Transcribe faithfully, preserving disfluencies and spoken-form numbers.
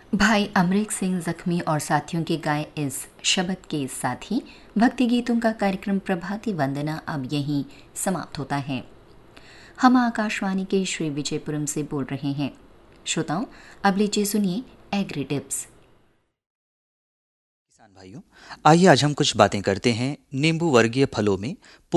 भाई अमरीक सिंह जख्मी और साथियों के गाए इस शब्द के साथ ही भक्ति गीतों का कार्यक्रम प्रभाती वंदना अब यहीं समाप्त होता है। हम आकाशवाणी के श्री विजयपुरम से बोल रहे हैं। श्रोताओं, अब लीजिए सुनिए एग्री टिप्स। किसान भाइयों, आइए आज हम कुछ बातें करते हैं नींबू वर्गीय फलों में